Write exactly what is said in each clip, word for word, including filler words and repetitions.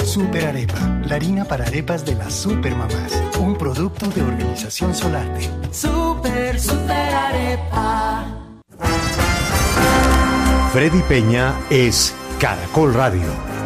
Super Arepa, la harina para arepas de las supermamás. Un producto de Organización Solarte. Super, super arepa. Freddy Peña es Caracol Radio.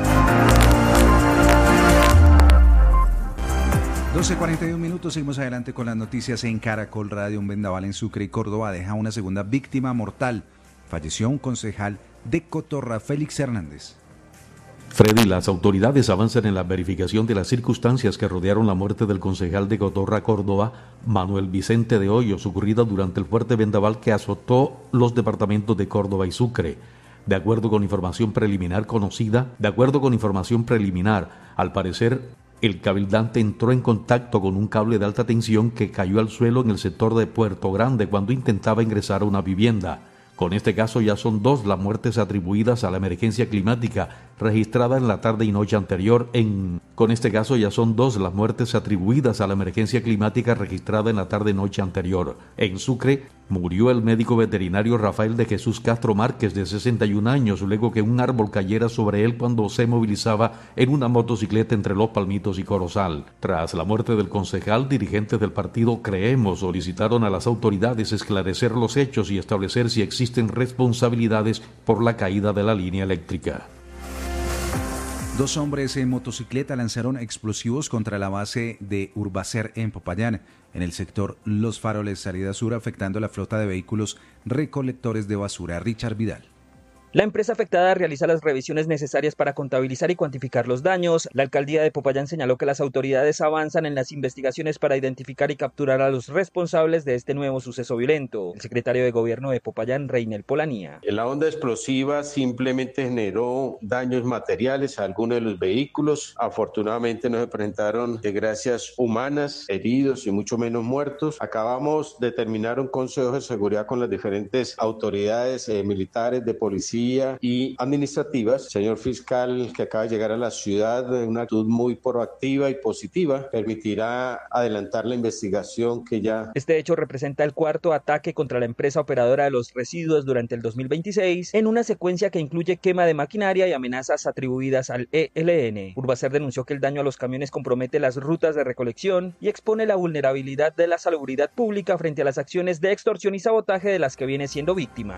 doce cuarenta y uno minutos, seguimos adelante con las noticias en Caracol Radio. Un vendaval en Sucre y Córdoba deja una segunda víctima mortal. Falleció un concejal de Cotorra, Félix Hernández. Freddy, las autoridades avanzan en la verificación de las circunstancias que rodearon la muerte del concejal de Cotorra, Córdoba, Manuel Vicente de Hoyos, ocurrida durante el fuerte vendaval que azotó los departamentos de Córdoba y Sucre. De acuerdo con información preliminar conocida, de acuerdo con información preliminar, al parecer, el cabildante entró en contacto con un cable de alta tensión que cayó al suelo en el sector de Puerto Grande cuando intentaba ingresar a una vivienda. Con este caso ya son dos las muertes atribuidas a la emergencia climática registrada en la tarde y noche anterior en... Con este caso ya son dos las muertes atribuidas a la emergencia climática registrada en la tarde y noche anterior. En Sucre murió el médico veterinario Rafael de Jesús Castro Márquez, de sesenta y un años, luego que un árbol cayera sobre él cuando se movilizaba en una motocicleta entre Los Palmitos y Corozal. Tras la muerte del concejal, dirigentes del partido Creemos solicitaron a las autoridades esclarecer los hechos y establecer si existen responsabilidades por la caída de la línea eléctrica. Dos hombres en motocicleta lanzaron explosivos contra la base de Urbacer en Popayán, en el sector Los Faroles, salida sur, afectando la flota de vehículos recolectores de basura. Richard Vidal. La empresa afectada realiza las revisiones necesarias para contabilizar y cuantificar los daños. La alcaldía de Popayán señaló que las autoridades avanzan en las investigaciones para identificar y capturar a los responsables de este nuevo suceso violento. El secretario de Gobierno de Popayán, Reinel Polanía. La onda explosiva simplemente generó daños materiales a algunos de los vehículos. Afortunadamente no se presentaron desgracias humanas, heridos y mucho menos muertos. Acabamos de terminar un consejo de seguridad con las diferentes autoridades eh, militares, de policía y administrativas. Señor fiscal que acaba de llegar a la ciudad, una actitud muy proactiva y positiva, permitirá adelantar la investigación que ya... Este hecho representa el cuarto ataque contra la empresa operadora de los residuos durante el dos mil veintiséis, en una secuencia que incluye quema de maquinaria y amenazas atribuidas al E L N. Urbacer denunció que el daño a los camiones compromete las rutas de recolección y expone la vulnerabilidad de la salubridad pública frente a las acciones de extorsión y sabotaje de las que viene siendo víctima.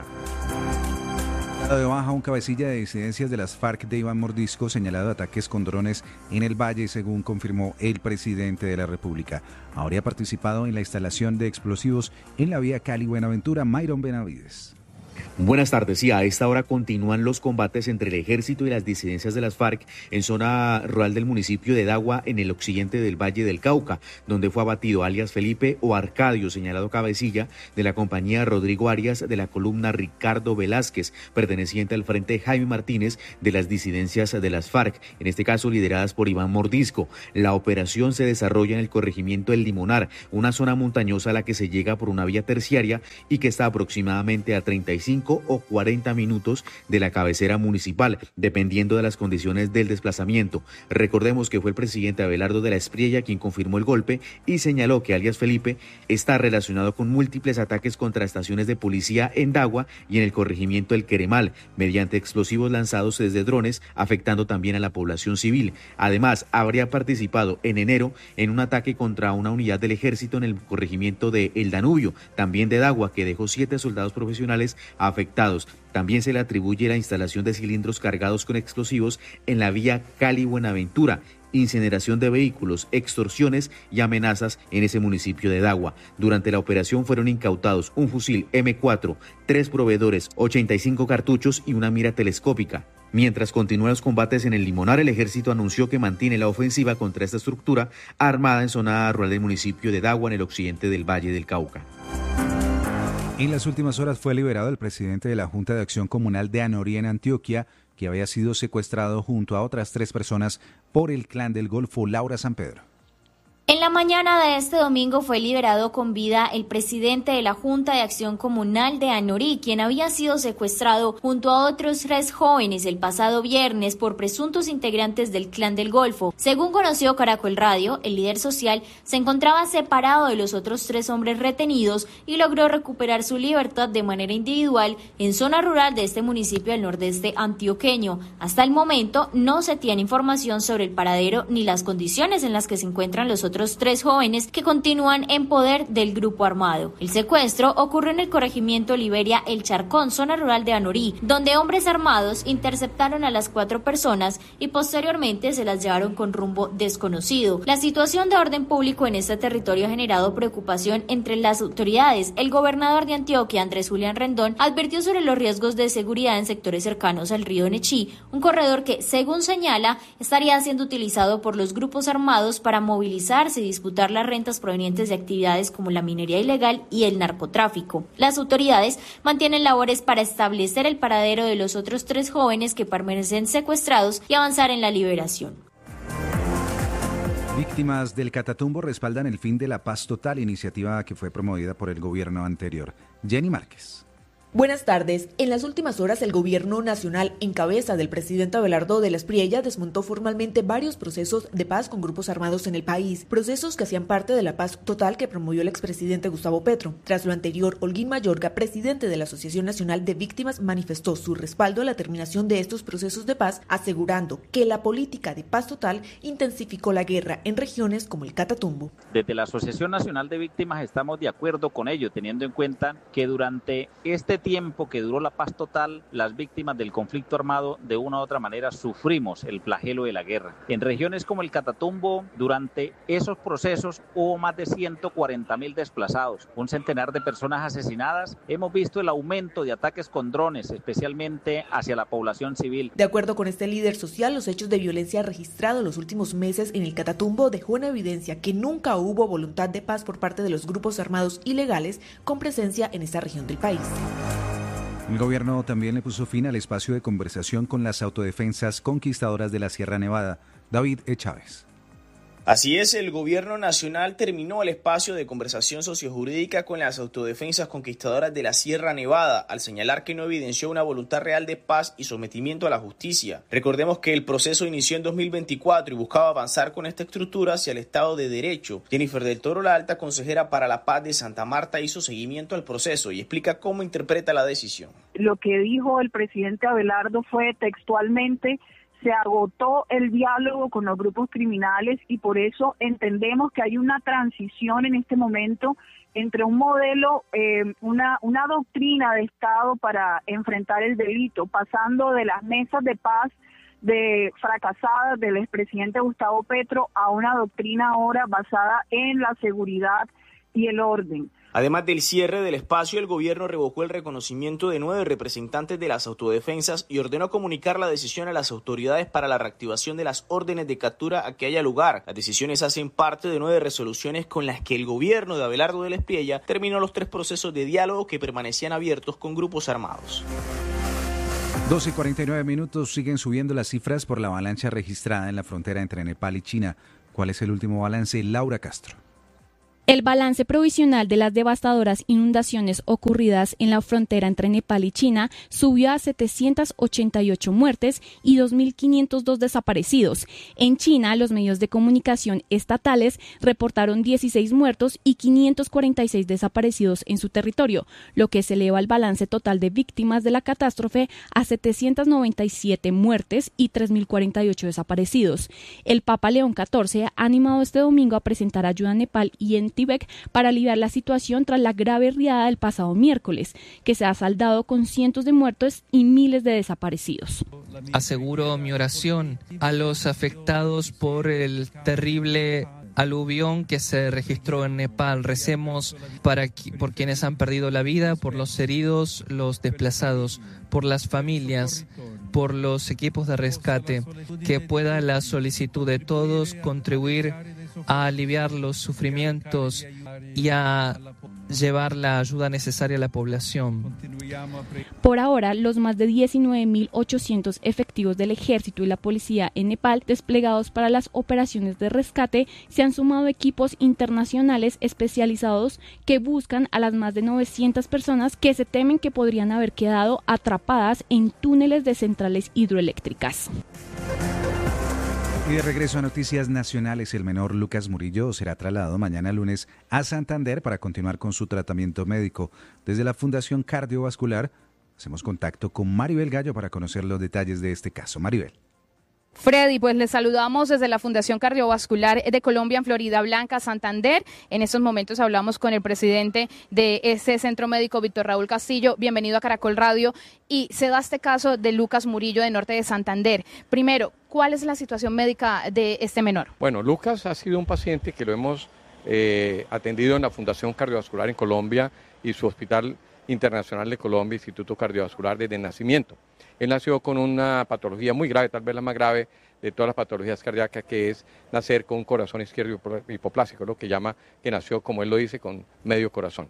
De baja un cabecilla de disidencias de las FARC de Iván Mordisco, señalado de ataques con drones en el Valle, según confirmó el presidente de la República. Habría participado en la instalación de explosivos en la vía Cali-Buenaventura. Mayron Benavides. Buenas tardes. Sí, a esta hora continúan los combates entre el ejército y las disidencias de las FARC en zona rural del municipio de Dagua, en el occidente del Valle del Cauca, donde fue abatido alias Felipe o Arcadio, señalado cabecilla de la compañía Rodrigo Arias, de la columna Ricardo Velázquez, perteneciente al frente Jaime Martínez de las disidencias de las FARC, en este caso lideradas por Iván Mordisco. La operación se desarrolla en el corregimiento El Limonar, una zona montañosa a la que se llega por una vía terciaria y que está aproximadamente a treinta y cinco o cuarenta minutos de la cabecera municipal, dependiendo de las condiciones del desplazamiento. Recordemos que fue el presidente Abelardo de la Espriella quien confirmó el golpe y señaló que alias Felipe está relacionado con múltiples ataques contra estaciones de policía en Dagua y en el corregimiento El Queremal, mediante explosivos lanzados desde drones, afectando también a la población civil. Además, habría participado en enero en un ataque contra una unidad del ejército en el corregimiento de El Danubio, también de Dagua, que dejó siete soldados profesionales afectados. También se le atribuye la instalación de cilindros cargados con explosivos en la vía Cali-Buenaventura, incineración de vehículos, extorsiones y amenazas en ese municipio de Dagua. Durante la operación fueron incautados un fusil eme cuatro, tres proveedores, ochenta y cinco cartuchos y una mira telescópica. Mientras continúan los combates en el Limonar, el ejército anunció que mantiene la ofensiva contra esta estructura armada en zona rural del municipio de Dagua, en el occidente del Valle del Cauca. En las últimas horas fue liberado el presidente de la Junta de Acción Comunal de Anorí, en Antioquia, que había sido secuestrado junto a otras tres personas por el Clan del Golfo, Laura San Pedro. En la la mañana de este domingo fue liberado con vida el presidente de la Junta de Acción Comunal de Anorí, quien había sido secuestrado junto a otros tres jóvenes el pasado viernes por presuntos integrantes del Clan del Golfo. Según conoció Caracol Radio, el líder social se encontraba separado de los otros tres hombres retenidos y logró recuperar su libertad de manera individual en zona rural de este municipio del nordeste antioqueño. Hasta el momento no se tiene información sobre el paradero ni las condiciones en las que se encuentran los otros tres jóvenes que continúan en poder del grupo armado. El secuestro ocurrió en el corregimiento Liberia El Charcón, zona rural de Anorí, donde hombres armados interceptaron a las cuatro personas y posteriormente se las llevaron con rumbo desconocido. La situación de orden público en este territorio ha generado preocupación entre las autoridades. El gobernador de Antioquia, Andrés Julián Rendón, advirtió sobre los riesgos de seguridad en sectores cercanos al río Nechí, un corredor que, según señala, estaría siendo utilizado por los grupos armados para movilizar y disputar las rentas provenientes de actividades como la minería ilegal y el narcotráfico. Las autoridades mantienen labores para establecer el paradero de los otros tres jóvenes que permanecen secuestrados y avanzar en la liberación. Víctimas del Catatumbo respaldan el fin de la paz total, iniciativa que fue promovida por el gobierno anterior. Jenny Márquez. Buenas tardes. En las últimas horas, el gobierno nacional, en cabeza del presidente Abelardo de la Espriella, desmontó formalmente varios procesos de paz con grupos armados en el país, procesos que hacían parte de la paz total que promovió el expresidente Gustavo Petro. Tras lo anterior, Holguín Mayorga, presidente de la Asociación Nacional de Víctimas, manifestó su respaldo a la terminación de estos procesos de paz, asegurando que la política de paz total intensificó la guerra en regiones como el Catatumbo. Desde la Asociación Nacional de Víctimas estamos de acuerdo con ello, teniendo en cuenta que durante este tiempo que duró la paz total, las víctimas del conflicto armado de una u otra manera sufrimos el flagelo de la guerra. En regiones como el Catatumbo, durante esos procesos hubo más de ciento cuarenta mil desplazados, un centenar de personas asesinadas. Hemos visto el aumento de ataques con drones, especialmente hacia la población civil. De acuerdo con este líder social, los hechos de violencia registrados los últimos meses en el Catatumbo dejó en evidencia que nunca hubo voluntad de paz por parte de los grupos armados ilegales con presencia en esta región del país. El gobierno también le puso fin al espacio de conversación con las autodefensas conquistadoras de la Sierra Nevada. David E. Chávez. Así es, el gobierno nacional terminó el espacio de conversación sociojurídica con las autodefensas conquistadoras de la Sierra Nevada, al señalar que no evidenció una voluntad real de paz y sometimiento a la justicia. Recordemos que el proceso inició en dos mil veinticuatro y buscaba avanzar con esta estructura hacia el Estado de Derecho. Jennifer del Toro, la alta consejera para la paz de Santa Marta, hizo seguimiento al proceso y explica cómo interpreta la decisión. Lo que dijo el presidente Abelardo fue textualmente: se agotó el diálogo con los grupos criminales y por eso entendemos que hay una transición en este momento entre un modelo, eh, una, una doctrina de Estado para enfrentar el delito, pasando de las mesas de paz de fracasadas del expresidente Gustavo Petro a una doctrina ahora basada en la seguridad y el orden. Además del cierre del espacio, el gobierno revocó el reconocimiento de nueve representantes de las autodefensas y ordenó comunicar la decisión a las autoridades para la reactivación de las órdenes de captura a que haya lugar. Las decisiones hacen parte de nueve resoluciones con las que el gobierno de Abelardo de la Espriella terminó los tres procesos de diálogo que permanecían abiertos con grupos armados. doce y cuarenta y nueve minutos, siguen subiendo las cifras por la avalancha registrada en la frontera entre Nepal y China. ¿Cuál es el último balance? Laura Castro. El balance provisional de las devastadoras inundaciones ocurridas en la frontera entre Nepal y China subió a setecientas ochenta y ocho muertes y dos mil quinientos dos desaparecidos. En China, los medios de comunicación estatales reportaron dieciséis muertos y quinientos cuarenta y seis desaparecidos en su territorio, lo que se eleva el balance total de víctimas de la catástrofe a setecientas noventa y siete muertes y tres mil cuarenta y ocho desaparecidos. El Papa León catorce ha animado este domingo a presentar ayuda a Nepal y en Tíbet para aliviar la situación tras la grave riada del pasado miércoles, que se ha saldado con cientos de muertos y miles de desaparecidos. Aseguro mi oración a los afectados por el terrible aluvión que se registró en Nepal. Recemos para, por quienes han perdido la vida, por los heridos, los desplazados, por las familias, por los equipos de rescate, que pueda la solicitud de todos contribuir a aliviar los sufrimientos y a llevar la ayuda necesaria a la población. Por ahora, los más de diecinueve mil ochocientos efectivos del ejército y la policía en Nepal desplegados para las operaciones de rescate se han sumado equipos internacionales especializados que buscan a las más de novecientas personas que se temen que podrían haber quedado atrapadas en túneles de centrales hidroeléctricas. Y de regreso a noticias nacionales, el menor Lucas Murillo será trasladado mañana lunes a Santander para continuar con su tratamiento médico. Desde la Fundación Cardiovascular hacemos contacto con Maribel Gallo para conocer los detalles de este caso. Maribel. Freddy, pues les saludamos desde la Fundación Cardiovascular de Colombia en Florida Blanca, Santander. En estos momentos hablamos con el presidente de este centro médico, Víctor Raúl Castillo. Bienvenido a Caracol Radio. Y se da este caso de Lucas Murillo de Norte de Santander. Primero, ¿cuál es la situación médica de este menor? Bueno, Lucas ha sido un paciente que lo hemos eh, atendido en la Fundación Cardiovascular en Colombia y su Hospital Internacional de Colombia, Instituto Cardiovascular, desde el nacimiento. Él nació con una patología muy grave, tal vez la más grave de todas las patologías cardíacas, que es nacer con un corazón izquierdo hipoplásico, lo que llama que nació, como él lo dice, con medio corazón.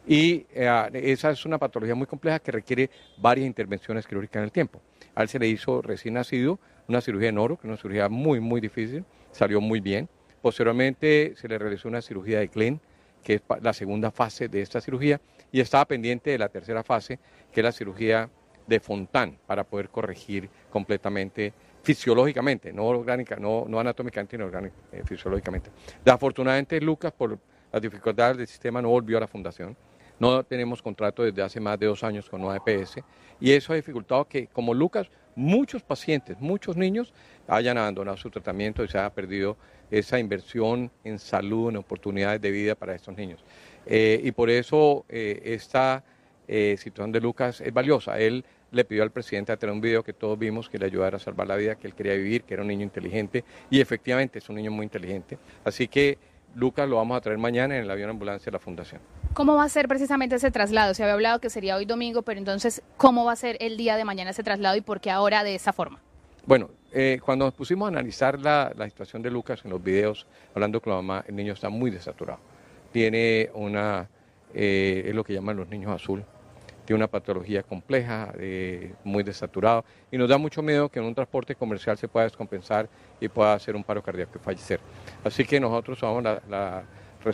Y eh, esa es una patología muy compleja que requiere varias intervenciones quirúrgicas en el tiempo. A él se le hizo recién nacido una cirugía en oro, que es una cirugía muy, muy difícil, salió muy bien. Posteriormente se le realizó una cirugía de Glenn, que es la segunda fase de esta cirugía, y estaba pendiente de la tercera fase, que es la cirugía de Fontan, para poder corregir completamente fisiológicamente, no orgánica, no, no anatómicamente, sino orgánica, eh, fisiológicamente. Desafortunadamente, Lucas, por las dificultades del sistema, no volvió a la fundación. No tenemos contrato desde hace más de dos años con O A P S, y eso ha dificultado que, como Lucas, muchos pacientes, muchos niños hayan abandonado su tratamiento y se haya perdido esa inversión en salud, en oportunidades de vida para estos niños. Eh, y por eso eh, esta eh, situación de Lucas es valiosa. Él le pidió al presidente a tener un video que todos vimos que le ayudara a salvar la vida, que él quería vivir, que era un niño inteligente, y efectivamente es un niño muy inteligente. Así que Lucas lo vamos a traer mañana en el avión ambulancia de la Fundación. ¿Cómo va a ser precisamente ese traslado? Se había hablado que sería hoy domingo, pero entonces, ¿cómo va a ser el día de mañana ese traslado y por qué ahora de esa forma? Bueno, eh, cuando nos pusimos a analizar la, la situación de Lucas en los videos, hablando con la mamá, el niño está muy desaturado. Tiene una, eh, es lo que llaman los niños azul, tiene una patología compleja, eh, muy desaturado, y nos da mucho miedo que en un transporte comercial se pueda descompensar y pueda hacer un paro cardíaco y fallecer. Así que nosotros tomamos la, la,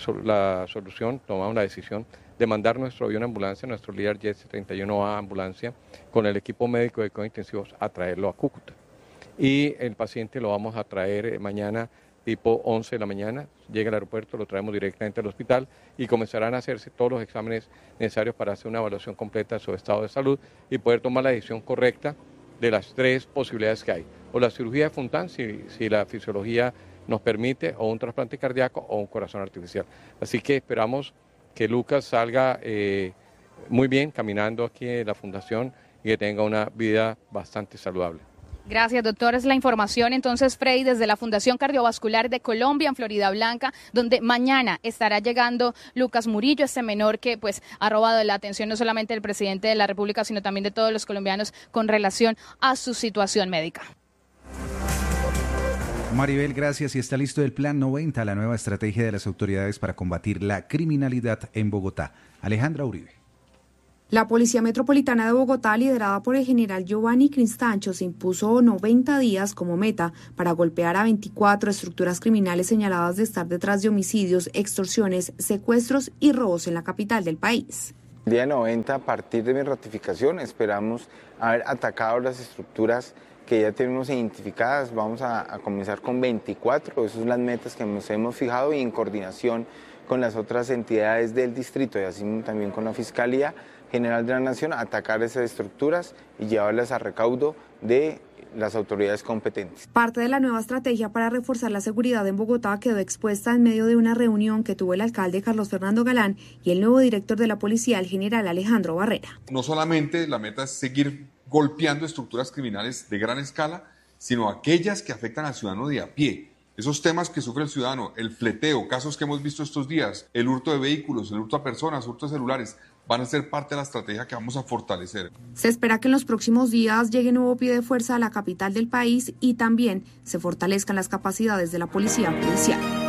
la solución, tomamos la decisión de mandar nuestro avión ambulancia, nuestro Learjet C treinta y uno A ambulancia, con el equipo médico de cuidados intensivos a traerlo a Cúcuta. Y el paciente lo vamos a traer mañana tipo once de la mañana, llega al aeropuerto, lo traemos directamente al hospital y comenzarán a hacerse todos los exámenes necesarios para hacer una evaluación completa de su estado de salud y poder tomar la decisión correcta de las tres posibilidades que hay. O la cirugía de Fontan, si, si la fisiología nos permite, o un trasplante cardíaco o un corazón artificial. Así que esperamos que Lucas salga eh, muy bien caminando aquí en la Fundación y que tenga una vida bastante saludable. Gracias, doctor. Es la información entonces, Freddy, desde la Fundación Cardiovascular de Colombia en Florida Blanca, donde mañana estará llegando Lucas Murillo, este menor que pues ha robado la atención no solamente del presidente de la República, sino también de todos los colombianos con relación a su situación médica. Maribel, gracias. Y está listo el Plan noventa, la nueva estrategia de las autoridades para combatir la criminalidad en Bogotá. Alejandra Uribe. La Policía Metropolitana de Bogotá, liderada por el general Giovanni Cristancho, se impuso noventa días como meta para golpear a veinticuatro estructuras criminales señaladas de estar detrás de homicidios, extorsiones, secuestros y robos en la capital del país. Día noventa, a partir de mi ratificación, esperamos haber atacado las estructuras que ya tenemos identificadas. Vamos a, a comenzar con veinticuatro, esas son las metas que nos hemos fijado y en coordinación con las otras entidades del distrito y así también con la Fiscalía General de la Nación, atacar esas estructuras y llevarlas a recaudo de las autoridades competentes. Parte de la nueva estrategia para reforzar la seguridad en Bogotá quedó expuesta en medio de una reunión que tuvo el alcalde Carlos Fernando Galán y el nuevo director de la policía, el general Alejandro Barrera. No solamente la meta es seguir golpeando estructuras criminales de gran escala, sino aquellas que afectan al ciudadano de a pie. Esos temas que sufre el ciudadano, el fleteo, casos que hemos visto estos días, el hurto de vehículos, el hurto a personas, hurto de celulares, van a ser parte de la estrategia que vamos a fortalecer. Se espera que en los próximos días llegue nuevo pie de fuerza a la capital del país y también se fortalezcan las capacidades de la policía policial.